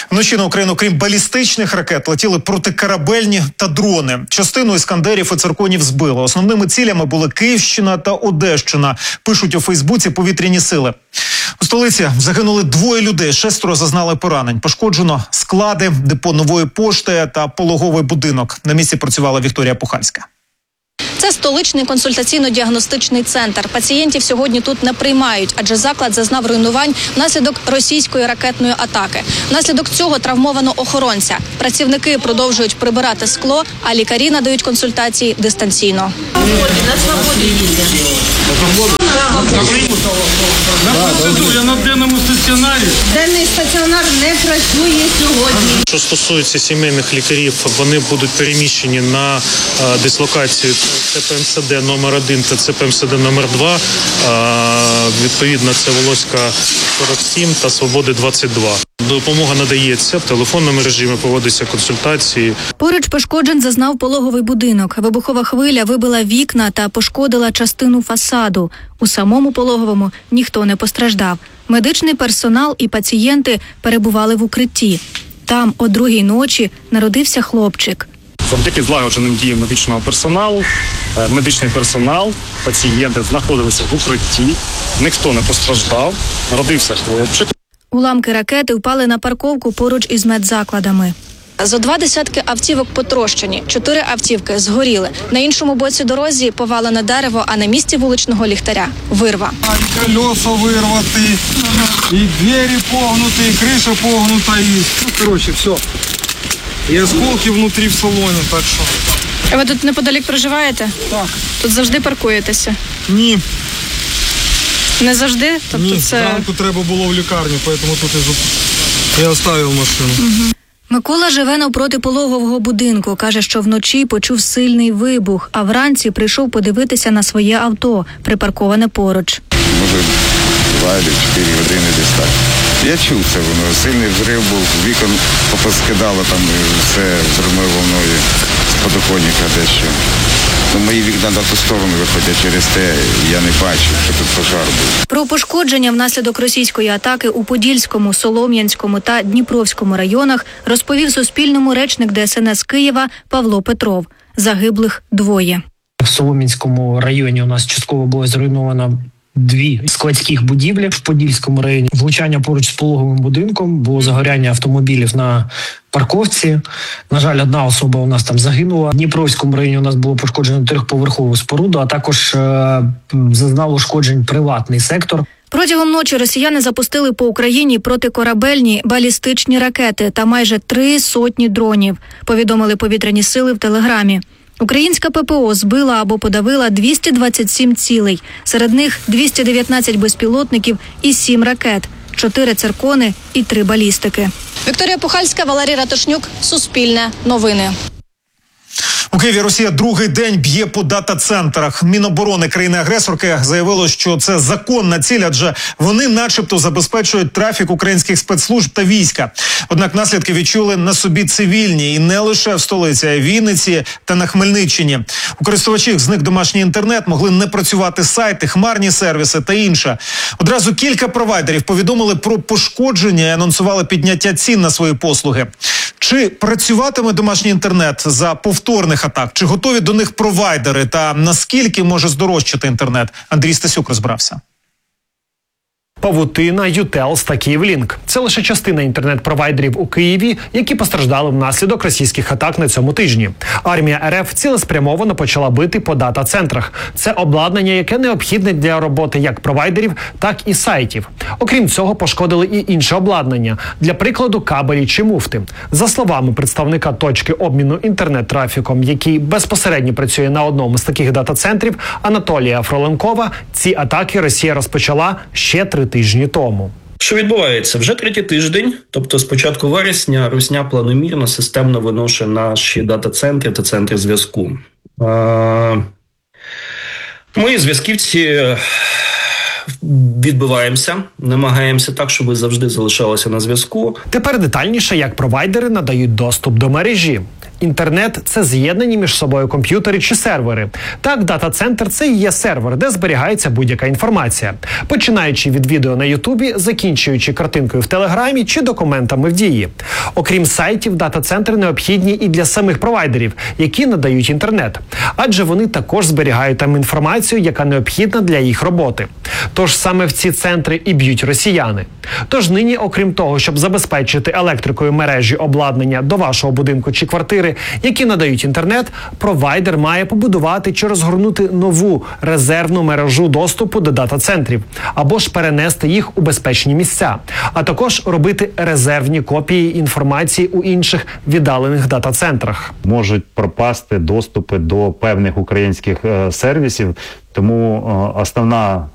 Вночі на Україну, крім балістичних ракет, летіли протикорабельні та дрони. Частину іскандерів і цирконів збило. Основними цілями були Київщина та Одещина, пишуть у Фейсбуці повітряні сили. У столиці загинули 2 людей, 6 зазнали поранень. Пошкоджено склади, депо Нової пошти та пологовий будинок. На місці працювала Вікторія Пухальська. Це столичний консультаційно-діагностичний центр. Пацієнтів сьогодні тут не приймають, адже заклад зазнав руйнувань внаслідок російської ракетної атаки. Внаслідок цього травмовано охоронця. Працівники продовжують прибирати скло, а лікарі надають консультації дистанційно. Я на денному стаціонарі. Денний стаціонар не працює сьогодні. Що стосується сімейних лікарів, вони будуть переміщені на дислокацію ЦПМСД номер 1 та ЦПМСД номер 2. Відповідно, це Волоська 47 та Свободи 22. Допомога надається в телефонному режимі, проводяться консультації. Поруч пошкоджень зазнав пологовий будинок. Вибухова хвиля вибила вікна та пошкодила частину фасаду. У самому пологовому ніхто не постраждав. Медичний персонал і пацієнти перебували в укритті. Там о 2-й ночі народився хлопчик. Завдяки злагодженим діям медичного персоналу, медичний персонал, пацієнти знаходилися в укритті, ніхто не постраждав, народився хлопчик. Уламки ракети впали на парковку поруч із медзакладами. Зо 20 автівок потрощені, 4 автівки згоріли. На іншому боці дорозі повалене дерево, а на місці вуличного ліхтаря – вирва. І колеса вирваті, і двері погнуті, і криша погнута, і, все. І осколки внутрі в салоні, так що. А ви тут неподалік проживаєте? Так. Тут завжди паркуєтеся? Ні. Не завжди? Тобто Ні, це... зранку треба було в лікарню, тому тут я оставив машину. Микола живе навпроти пологового будинку. Каже, що вночі почув сильний вибух, а вранці прийшов подивитися на своє авто, припарковане поруч. Може, 2 чи 4 години десь так. Я чув це, воно сильний взрив був, вікон поскидало там все взривною волною з подоконника дещо. Мої вікна на ту сторону виходять, через те я не бачив, що тут пожар був. Про пошкодження внаслідок російської атаки у Подільському, Солом'янському та Дніпровському районах розповів Суспільному речник ДСНС Києва Павло Петров. Загиблих 2. В Солом'янському районі у нас частково було зруйновано 2 складських будівлі. В Подільському районі влучання поруч з пологовим будинком, було загоряння автомобілів на парковці. На жаль, 1 особа у нас там загинула. В Дніпровському районі у нас було пошкоджено 3-поверхову споруду, а також зазнав ушкоджень приватний сектор. Протягом ночі росіяни запустили по Україні протикорабельні балістичні ракети та майже 300 дронів, повідомили повітряні сили в Телеграмі. Українська ППО збила або подавила 227 цілей. Серед них 219 безпілотників і 7 ракет, 4 циркони і 3 балістики. Вікторія Пухальська, Валерій Ратушнюк, Суспільне новини. У Києві Росія другий день б'є по дата-центрах. Міноборони країни-агресорки заявило, що це законна ціль, адже вони начебто забезпечують трафік українських спецслужб та війська. Однак наслідки відчули на собі цивільні, і не лише в столиці, а й в Вінниці та на Хмельниччині. У користувачів зник домашній інтернет, могли не працювати сайти, хмарні сервіси та інше. Одразу кілька провайдерів повідомили про пошкодження і анонсували підняття цін на свої послуги. Чи працюватиме домашній інтернет за повторних атак? Чи готові до них провайдери? Та наскільки може здорожчати інтернет? Андрій Стасюк розбирався. Павутина, Ютелс та Київлінк – це лише частина інтернет-провайдерів у Києві, які постраждали внаслідок російських атак на цьому тижні. Армія РФ цілеспрямовано почала бити по дата-центрах. Це обладнання, яке необхідне для роботи як провайдерів, так і сайтів. Окрім цього, пошкодили і інше обладнання, для прикладу кабелі чи муфти. За словами представника точки обміну інтернет-трафіком, який безпосередньо працює на одному з таких дата-центрів, Анатолія Фроленкова, ці атаки Росія розпочала ще 3 тижні тому. Що відбувається? Вже 3-й тиждень, тобто з початку вересня, Русня планомірно, системно виношує наші дата-центри та центри зв'язку. Ми, зв'язківці, відбиваємося, намагаємося так, щоб ви завжди залишалися на зв'язку. Тепер детальніше, як провайдери надають доступ до мережі. Інтернет – це з'єднані між собою комп'ютери чи сервери. Так, дата-центр – це і є сервер, де зберігається будь-яка інформація. Починаючи від відео на Ютубі, закінчуючи картинкою в Телеграмі чи документами в Дії. Окрім сайтів, дата-центри необхідні і для самих провайдерів, які надають інтернет. Адже вони також зберігають там інформацію, яка необхідна для їх роботи. Тож саме в ці центри і б'ють росіяни. Тож нині, окрім того, щоб забезпечити електрикою мережі обладнання до вашого будинку чи квартири, які надають інтернет, провайдер має побудувати чи розгорнути нову резервну мережу доступу до дата-центрів, або ж перенести їх у безпечні місця, а також робити резервні копії інформації у інших віддалених дата-центрах. Можуть пропасти доступи до певних українських сервісів, тому основна